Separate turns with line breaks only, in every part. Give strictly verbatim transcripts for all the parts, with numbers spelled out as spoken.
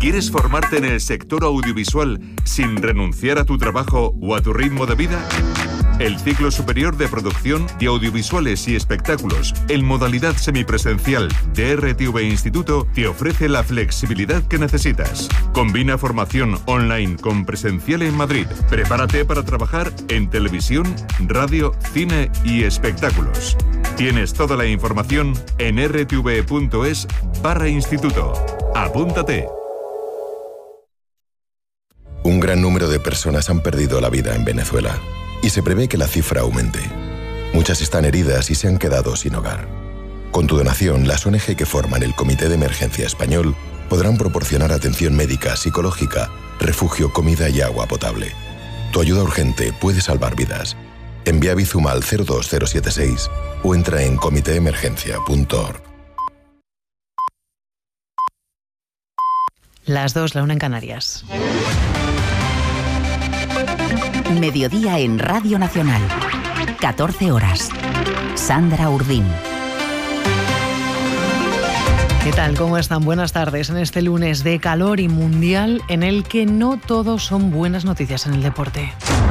¿Quieres formarte en el sector audiovisual sin renunciar a tu trabajo o a tu ritmo de vida? El ciclo superior de producción de audiovisuales y espectáculos en modalidad semipresencial de R T V Instituto te ofrece la flexibilidad que necesitas. Combina formación online con presencial en Madrid. Prepárate para trabajar en televisión, radio, cine y espectáculos. Tienes toda la información en rtv.es barra instituto. Apúntate.
Un gran número de personas han perdido la vida en Venezuela y se prevé que la cifra aumente. Muchas están heridas y se han quedado sin hogar. Con tu donación, las O N G que forman el Comité de Emergencia Español podrán proporcionar atención médica, psicológica, refugio, comida y agua potable. Tu ayuda urgente puede salvar vidas. Envía Bizum al cero dos cero siete seis o entra en comité emergencia punto org.
Las dos, la una en Canarias.
Mediodía en Radio Nacional. catorce horas. Sandra Urdín.
¿Qué tal? ¿Cómo están? Buenas tardes en este lunes de calor y mundial en el que no todo son buenas noticias en el deporte.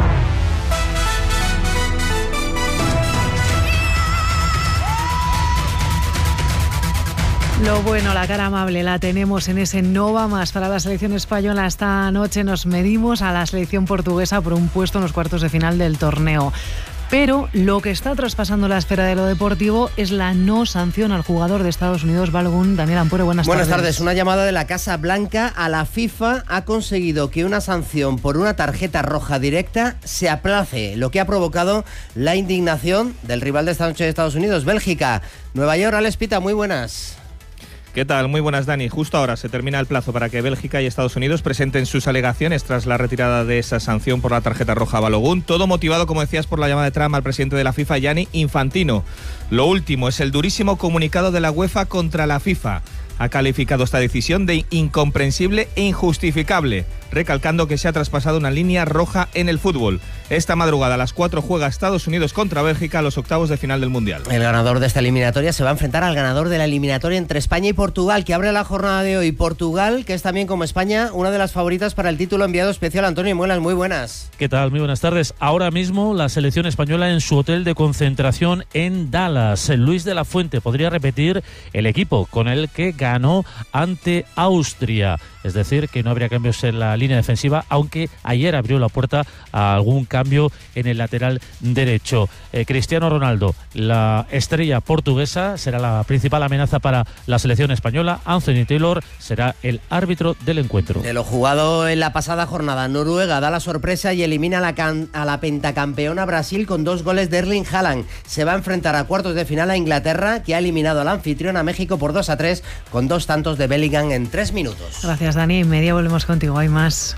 Lo bueno, la cara amable, la tenemos en ese no va más para la selección española. Esta noche nos medimos a la selección portuguesa por un puesto en los cuartos de final del torneo. Pero lo que está traspasando la esfera de lo deportivo es la no sanción al jugador de Estados Unidos, Balogun. Daniel Ampuero, buenas,
buenas tardes.
Buenas tardes.
Una llamada de la Casa Blanca a la FIFA ha conseguido que una sanción por una tarjeta roja directa se aplace, lo que ha provocado la indignación del rival de esta noche de Estados Unidos, Bélgica. Nueva York, Alex Pita, muy buenas.
¿Qué tal? Muy buenas, Dani. Justo ahora se termina el plazo para que Bélgica y Estados Unidos presenten sus alegaciones tras la retirada de esa sanción por la tarjeta roja a Balogun. Todo motivado, como decías, por la llamada de Trump al presidente de la FIFA, Gianni Infantino. Lo último es el durísimo comunicado de la UEFA contra la FIFA. Ha calificado esta decisión de incomprensible e injustificable, recalcando que se ha traspasado una línea roja en el fútbol. Esta madrugada a las cuatro juega Estados Unidos contra Bélgica a los octavos de final del Mundial.
El ganador de esta eliminatoria se va a enfrentar al ganador de la eliminatoria entre España y Portugal, que abre la jornada de hoy. Portugal, que es también como España una de las favoritas para el título. Enviado especial Antonio Muelas, muy buenas.
¿Qué tal? Muy buenas tardes. Ahora mismo la selección española en su hotel de concentración en Dallas. Luis de la Fuente podría repetir el equipo con el que ganó ante Austria. Es decir, que no habría cambios en la línea defensiva, aunque ayer abrió la puerta a algún cambio en el lateral derecho. Eh, Cristiano Ronaldo, la estrella portuguesa, será la principal amenaza para la selección española. Anthony Taylor será el árbitro del encuentro.
De lo jugado en la pasada jornada, Noruega da la sorpresa y elimina a la, can- a la pentacampeona Brasil con dos goles de Erling Haaland. Se va a enfrentar a cuartos de final a Inglaterra, que ha eliminado al anfitrión a México por dos a tres, con dos tantos de Bellingham en tres minutos.
Gracias, Dani. En media volvemos contigo, hay más.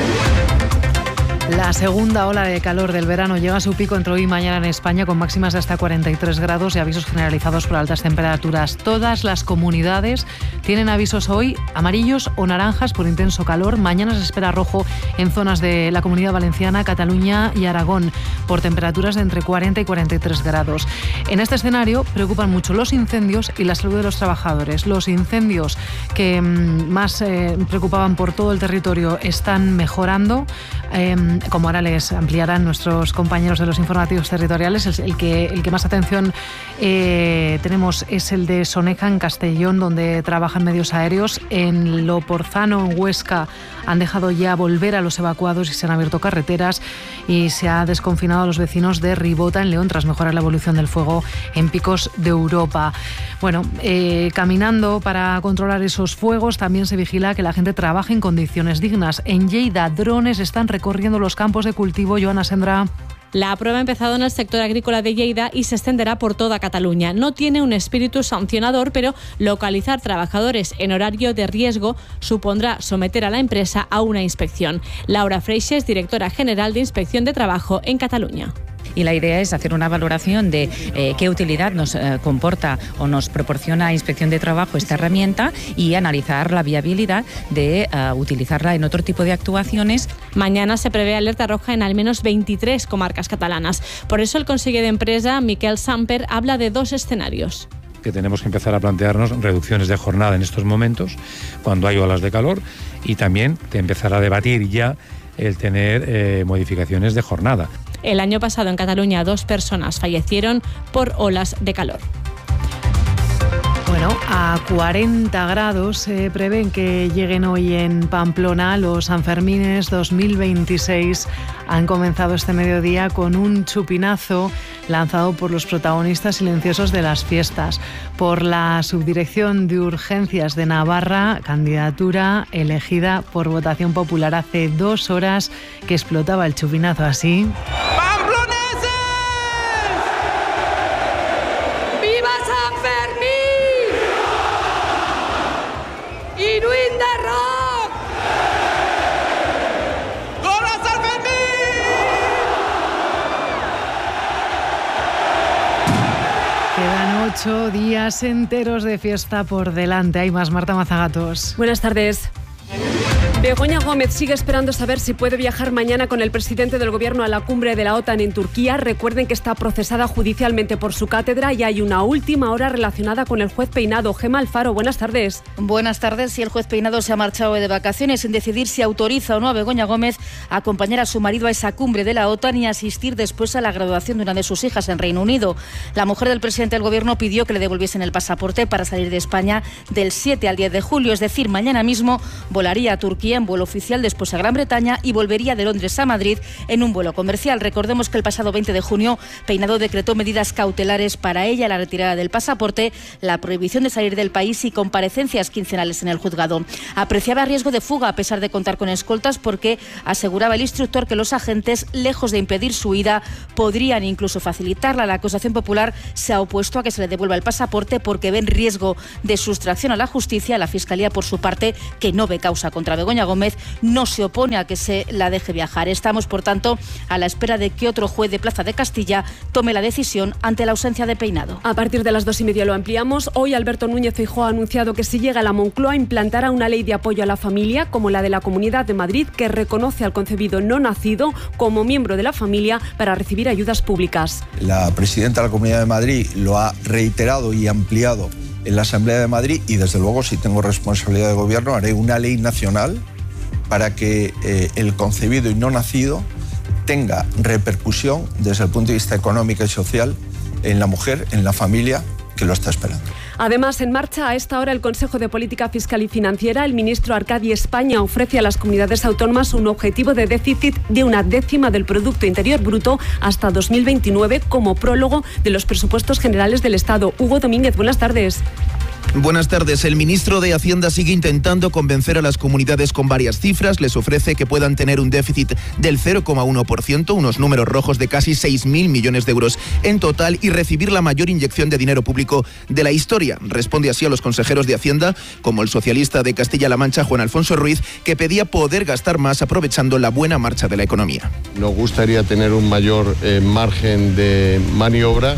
La segunda ola de calor del verano llega a su pico entre hoy y mañana en España, con máximas de hasta cuarenta y tres grados y avisos generalizados por altas temperaturas. Todas las comunidades tienen avisos hoy amarillos o naranjas por intenso calor. Mañana se espera rojo en zonas de la Comunidad Valenciana, Cataluña y Aragón, por temperaturas de entre cuarenta y cuarenta y tres grados. En este escenario preocupan mucho los incendios y la salud de los trabajadores. Los incendios que mmm, más eh, preocupaban por todo el territorio están mejorando. Eh, como ahora les ampliarán nuestros compañeros de los informativos territoriales, el, el, que, el que más atención eh, tenemos es el de Soneja, en Castellón, donde trabajan medios aéreos. En Loporzano, en Huesca, han dejado ya volver a los evacuados y se han abierto carreteras, y se ha desconfinado a los vecinos de Ribota, en León, tras mejorar la evolución del fuego en picos de Europa. Bueno, eh, caminando para controlar esos fuegos, también se vigila que la gente trabaje en condiciones dignas. En Lleida, drones están recorriendo los campos de cultivo. Joana Sendra.
La prueba ha empezado en el sector agrícola de Lleida y se extenderá por toda Cataluña. No tiene un espíritu sancionador, pero localizar trabajadores en horario de riesgo supondrá someter a la empresa a una inspección. Laura Freixes, directora general de Inspección de Trabajo en Cataluña.
Y la idea es hacer una valoración de eh, qué utilidad nos eh, comporta o nos proporciona Inspección de Trabajo esta herramienta, y analizar la viabilidad de uh, utilizarla en otro tipo de actuaciones.
Mañana se prevé alerta roja en al menos veintitrés comarcas catalanas. Por eso el conseller de Empresa, Miquel Samper, habla de dos escenarios.
que tenemos que empezar a plantearnos reducciones de jornada en estos momentos, cuando hay olas de calor, y también de empezar a debatir ya el tener eh, modificaciones de jornada.
El año pasado en Cataluña dos personas fallecieron por olas de calor.
Bueno, a cuarenta grados se prevén que lleguen hoy en Pamplona. Los Sanfermines dos mil veintiséis han comenzado este mediodía con un chupinazo lanzado por los protagonistas silenciosos de las fiestas. Por la Subdirección de Urgencias de Navarra, candidatura elegida por votación popular hace dos horas, que explotaba el chupinazo así. Ocho días enteros de fiesta por delante. Hay más. Marta Mazagatos.
Buenas tardes. Begoña Gómez sigue esperando saber si puede viajar mañana con el presidente del Gobierno a la cumbre de la OTAN en Turquía. Recuerden que está procesada judicialmente por su cátedra y hay una última hora relacionada con el juez Peinado. Gemma Alfaro, buenas tardes.
Buenas tardes. Y el juez Peinado se ha marchado de vacaciones sin decidir si autoriza o no a Begoña Gómez a acompañar a su marido a esa cumbre de la OTAN y asistir después a la graduación de una de sus hijas en Reino Unido. La mujer del presidente del Gobierno pidió que le devolviesen el pasaporte para salir de España del siete al diez de julio, es decir, mañana mismo volaría a Turquía en vuelo oficial, después a Gran Bretaña y volvería de Londres a Madrid en un vuelo comercial. Recordemos que el pasado veinte de junio Peinado decretó medidas cautelares para ella, la retirada del pasaporte, la prohibición de salir del país y comparecencias quincenales en el juzgado. Apreciaba riesgo de fuga a pesar de contar con escoltas porque aseguraba el instructor que los agentes, lejos de impedir su huida, podrían incluso facilitarla. La acusación popular se ha opuesto a que se le devuelva el pasaporte porque ven riesgo de sustracción a la justicia. La Fiscalía, por su parte, que no ve causa contra Begoña Gómez, no se opone a que se la deje viajar. Estamos, por tanto, a la espera de que otro juez de Plaza de Castilla tome la decisión ante la ausencia de Peinado.
A partir de las dos y media lo ampliamos. Hoy Alberto Núñez Feijóo ha anunciado que si llega a la Moncloa implantará una ley de apoyo a la familia como la de la Comunidad de Madrid, que reconoce al concebido no nacido como miembro de la familia para recibir ayudas públicas.
La presidenta de la Comunidad de Madrid lo ha reiterado y ampliado en la Asamblea de Madrid y, desde luego, si tengo responsabilidad de gobierno, haré una ley nacional para que eh, el concebido y no nacido tenga repercusión desde el punto de vista económico y social en la mujer, en la familia que lo está esperando.
Además, en marcha a esta hora el Consejo de Política Fiscal y Financiera. El ministro Arcadi España ofrece a las comunidades autónomas un objetivo de déficit de una décima del Producto Interior Bruto hasta dos mil veintinueve como prólogo de los presupuestos generales del Estado. Hugo Domínguez, buenas tardes.
Buenas tardes. El ministro de Hacienda sigue intentando convencer a las comunidades con varias cifras. Les ofrece que puedan tener un déficit del cero coma uno por ciento, unos números rojos de casi seis mil millones de euros en total, y recibir la mayor inyección de dinero público de la historia. Responde así a los consejeros de Hacienda, como el socialista de Castilla-La Mancha, Juan Alfonso Ruiz, que pedía poder gastar más aprovechando la buena marcha de la economía.
Nos gustaría tener un mayor eh, margen de maniobra.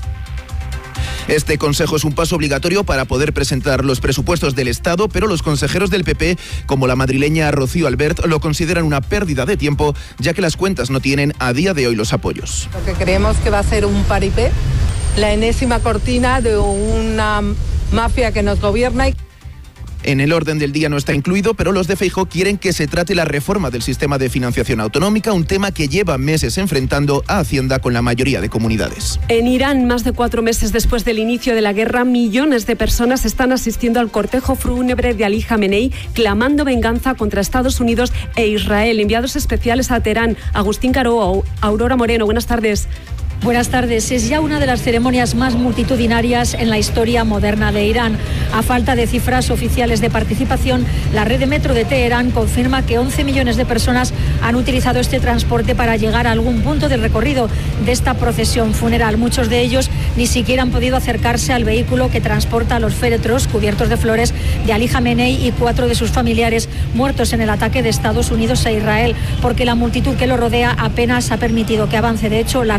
Este consejo es un paso obligatorio para poder presentar los presupuestos del Estado, pero los consejeros del P P, como la madrileña Rocío Albert, lo consideran una pérdida de tiempo, ya que las cuentas no tienen a día de hoy los apoyos.
Lo que creemos que va a ser un paripé, la enésima cortina de una mafia que nos gobierna. Y
En el orden del día no está incluido, pero los de Feijóo quieren que se trate la reforma del sistema de financiación autonómica, un tema que lleva meses enfrentando a Hacienda con la mayoría de comunidades.
En Irán, más de cuatro meses después del inicio de la guerra, millones de personas están asistiendo al cortejo fúnebre de Ali Jamenei, clamando venganza contra Estados Unidos e Israel. Enviados especiales a Teherán, Agustín Caro, Aurora Moreno, buenas tardes.
Buenas tardes. Es ya una de las ceremonias más multitudinarias en la historia moderna de Irán. A falta de cifras oficiales de participación, la red de metro de Teherán confirma que once millones de personas han utilizado este transporte para llegar a algún punto del recorrido de esta procesión funeral. Muchos de ellos ni siquiera han podido acercarse al vehículo que transporta los féretros cubiertos de flores de Ali Jamenei y cuatro de sus familiares muertos en el ataque de Estados Unidos a Israel, porque la multitud que lo rodea apenas ha permitido que avance. De hecho, la ruta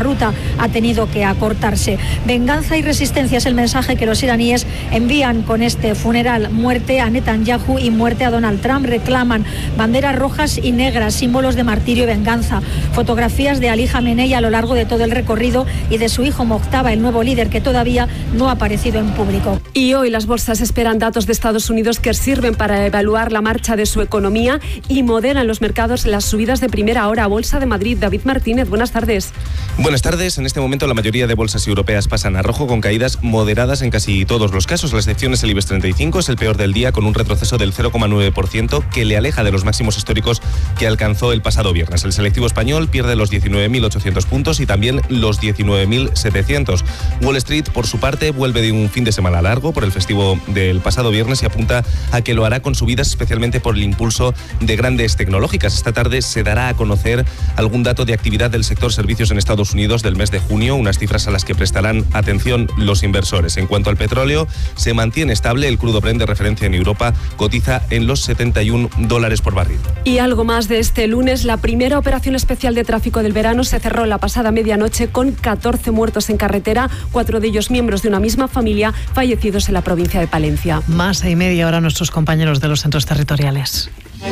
ha tenido que acortarse. Venganza y resistencia es el mensaje que los iraníes envían con este funeral. Muerte a Netanyahu y muerte a Donald Trump. Reclaman banderas rojas y negras, símbolos de martirio y venganza. Fotografías de Ali Khamenei a lo largo de todo el recorrido y de su hijo Mojtaba, el nuevo líder que todavía no ha aparecido en público.
Y hoy las bolsas esperan datos de Estados Unidos que sirven para evaluar la marcha de su economía y moderan los mercados las subidas de primera hora. Bolsa de Madrid, David Martínez, buenas tardes.
Buenas tardes. En este momento la mayoría de bolsas europeas pasan a rojo con caídas moderadas en casi todos los casos. La excepción es el IBEX treinta y cinco, es el peor del día con un retroceso del cero coma nueve por ciento que le aleja de los máximos históricos que alcanzó el pasado viernes. El selectivo español pierde los diecinueve mil ochocientos puntos y también los diecinueve mil setecientos. Wall Street, por su parte, vuelve de un fin de semana largo por el festivo del pasado viernes y apunta a que lo hará con subidas especialmente por el impulso de grandes tecnológicas. Esta tarde se dará a conocer algún dato de actividad del sector servicios en Estados Unidos del mes de junio, unas cifras a las que prestarán atención los inversores. En cuanto al petróleo, se mantiene estable. El crudo Brent de referencia en Europa cotiza en los setenta y un dólares por barril.
Y algo más de este lunes, la primera operación especial de tráfico del verano se cerró la pasada medianoche con catorce muertos en carretera, cuatro de ellos miembros de una misma familia fallecidos en la provincia de Palencia.
Más y media hora nuestros compañeros de los centros territoriales.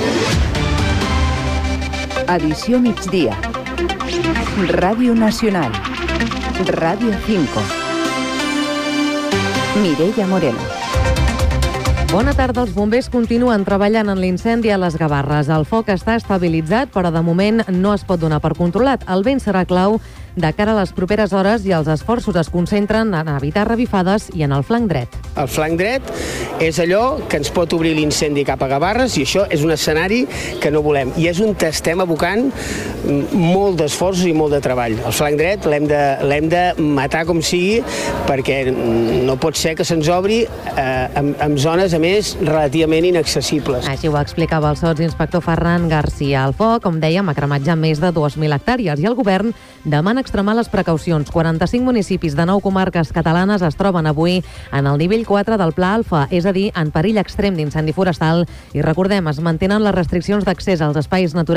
Edició migdia. Ràdio Nacional. Ràdio cinco. Mireia Moreno.
Bona tarda. Els bombers continuen treballant en l'incendi a les Gavarres. El foc està estabilitzat, però de moment no es pot donar per controlat. El vent serà clau de cara a les properes hores i els esforços es concentren en evitar revifades i en el flanc dret.
El flanc dret és allò que ens pot obrir l'incendi cap a Gavarres i això és un escenari que no volem. I és on estem abocant molt d'esforços i molt de treball. El flanc dret l'hem de, l'hem de matar com sigui perquè no pot ser que se'ns obri eh, amb, amb zones, a més, relativament inaccessibles.
Així ho explicava el sotsinspector Ferran García. El foc, com dèiem, ha cremat ja més de dues mil hectàrees i el govern demana extremar les precaucions. quaranta-cinc municipis de nou comarques catalanes es troben avui en el nivell quatre del Pla Alfa, és a dir, en perill extrem d'incendi forestal. I recordem, es mantenen les restriccions d'accés als espais naturals